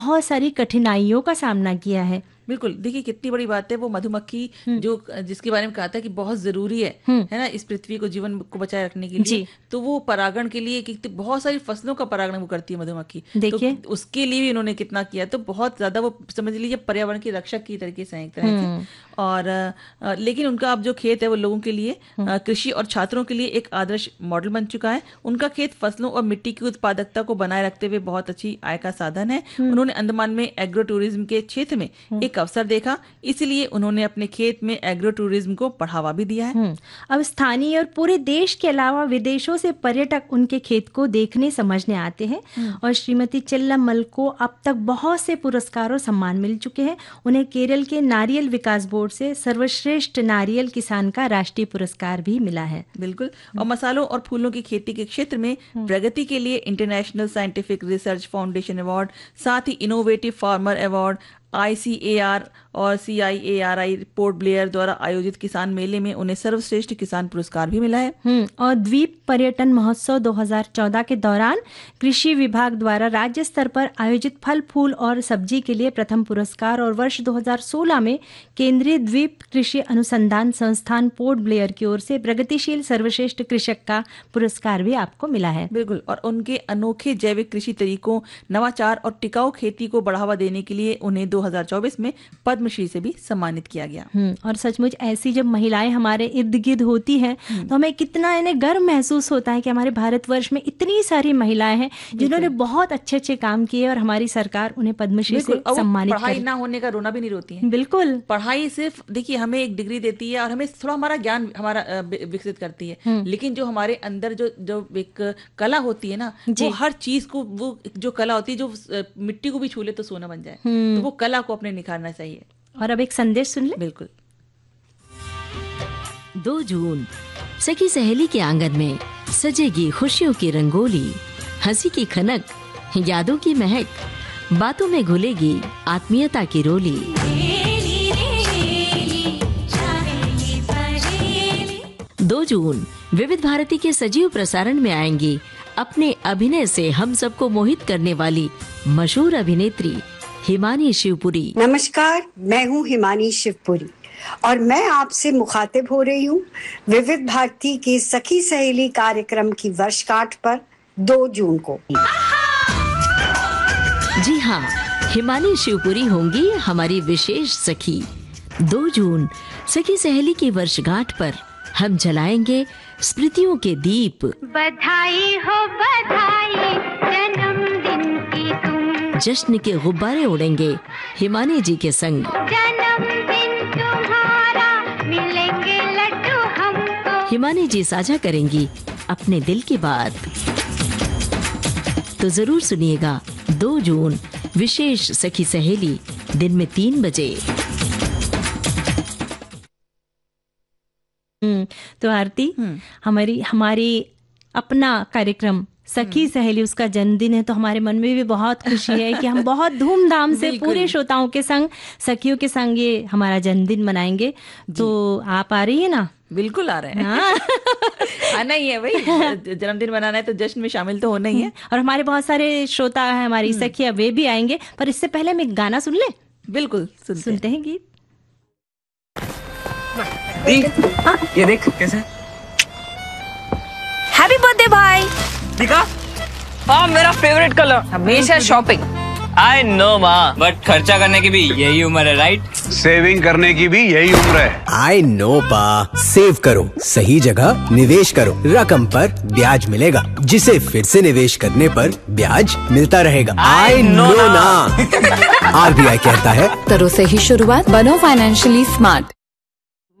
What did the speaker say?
बहुत सारी कठिनाइयों का सामना किया है। बिल्कुल, देखिए कितनी बड़ी बात है वो मधुमक्खी जो जिसके बारे में कहा था कि बहुत जरूरी है ना, इस पृथ्वी को, जीवन को बचाए रखने के लिए। तो वो परागण के लिए बहुत सारी फसलों का परागण वो करती है मधुमक्खी। देखिए तो उसके लिए भी उन्होंने कितना किया, तो बहुत ज्यादा वो समझ लीजिए पर्यावरण की रक्षक की तरीके से एक तरह से। और लेकिन उनका अब जो खेत है वो लोगों के लिए, कृषि और छात्रों के लिए एक आदर्श मॉडल बन चुका है। उनका खेत फसलों और मिट्टी की उत्पादकता को बनाए रखते हुए बहुत अच्छी आय का साधन है। उन्होंने अंडमान में एग्रो टूरिज्म के क्षेत्र में एक अवसर देखा, इसलिए उन्होंने अपने खेत में एग्रो टूरिज्म को बढ़ावा भी दिया है। अब स्थानीय और पूरे देश के अलावा विदेशों से पर्यटक उनके खेत को देखने समझने आते हैं। और श्रीमती चेल्लामल को अब तक बहुत से पुरस्कार और सम्मान मिल चुके हैं। उन्हें केरल के नारियल विकास बोर्ड से सर्वश्रेष्ठ नारियल किसान का राष्ट्रीय पुरस्कार भी मिला है। बिल्कुल। और मसालों और फूलों की खेती के क्षेत्र में प्रगति के लिए international scientific research foundation award, साथ ही इनोवेटिव फार्मर अवार्ड, ICAR और CIARI पोर्ट ब्लेयर द्वारा आयोजित किसान मेले में उन्हें सर्वश्रेष्ठ किसान पुरस्कार भी मिला है। और द्वीप पर्यटन महोत्सव 2014 के दौरान कृषि विभाग द्वारा राज्य स्तर पर आयोजित फल फूल और सब्जी के लिए प्रथम पुरस्कार, और वर्ष 2016 में केंद्रीय द्वीप कृषि अनुसंधान संस्थान पोर्ट ब्लेयर की ओर से प्रगतिशील सर्वश्रेष्ठ कृषक का पुरस्कार भी आपको मिला है। बिल्कुल। और उनके अनोखे जैविक कृषि तरीकों, नवाचार और टिकाऊ खेती को बढ़ावा देने के लिए उन्हें 2024 में पद्मश्री से भी सम्मानित किया गया। और सचमुच ऐसी जब महिलाएं हमारे इर्द गिर्द होती हैं तो हमें कितना इन्हें गर्व महसूस होता है कि हमारे भारतवर्ष में इतनी सारी महिलाएं हैं जिन्होंने बहुत अच्छे अच्छे काम किए और हमारी सरकार उन्हें पद्मश्री से सम्मानित। पढ़ाई ना होने का रोना भी नहीं रोती है। बिल्कुल। पढ़ाई सिर्फ देखिए हमें एक डिग्री देती है और हमें थोड़ा हमारा ज्ञान हमारा विकसित करती है, लेकिन जो हमारे अंदर जो एक कला होती है ना, वो हर चीज को, वो जो कला होती है जो मिट्टी को भी छू ले तो सोना बन जाए, तो वो कला को अपने निखारना चाहिए। और अब एक संदेश सुन ले। बिल्कुल। 2 जून सखी सहेली के आंगन में सजेगी खुशियों की रंगोली, हंसी की खनक, यादों की महक, बातों में घुलेगी आत्मीयता की रोली। 2 जून विविध भारती के सजीव प्रसारण में आएंगी अपने अभिनय से हम सबको मोहित करने वाली मशहूर अभिनेत्री हिमानी शिवपुरी। नमस्कार, मैं हूँ हिमानी शिवपुरी और मैं आपसे मुखातिब हो रही हूँ विविध भारती के सखी सहेली कार्यक्रम की वर्षगांठ पर 2 जून को। जी हाँ, हिमानी शिवपुरी होंगी हमारी विशेष सखी। 2 जून सखी सहेली की वर्षगांठ पर हम जलाएंगे स्मृतियों के दीप। बधाई हो बधाई जन्मदिन की तुम। जश्न के गुब्बारे उड़ेंगे हिमानी जी के संग। जन्मदिन तुम्हारा मिलेंगे लड्डू हमको। हिमानी जी साझा करेंगी अपने दिल की बात। तो जरूर सुनिएगा 2 जून विशेष सखी सहेली, दिन में 3 बजे। तो आरती, हमारी अपना कार्यक्रम सखी सहेली, उसका जन्मदिन है, तो हमारे मन में भी बहुत खुशी है कि हम बहुत धूमधाम से पूरे श्रोताओं के संग, सखियों के संग ये हमारा जन्मदिन मनाएंगे। तो आप आ रही है ना? बिल्कुल आ रहे हैं। हाँ। आना ही है भाई, जन्मदिन मनाना है तो जश्न में शामिल तो होना ही है। और हमारे बहुत सारे श्रोता है, हमारी सखियां, वे भी आएंगे। पर इससे पहले हम एक गाना सुन ले। बिल्कुल सुनते हैं गीत। हाँ? ये देख कैसे। हैप्पी बर्थडे भाई। दिखा? हाँ, मेरा फेवरेट कलर। हमेशा शॉपिंग। आई नो माँ, बट खर्चा करने की भी यही उम्र है, राइट? सेविंग करने की भी यही उम्र है। आई नो पा, सेव करो, सही जगह निवेश करो, रकम पर ब्याज मिलेगा, जिसे फिर से निवेश करने पर ब्याज मिलता रहेगा। आई नो ना। RBI कहता है, करो सही शुरुआत, बनो फाइनेंशियली स्मार्ट।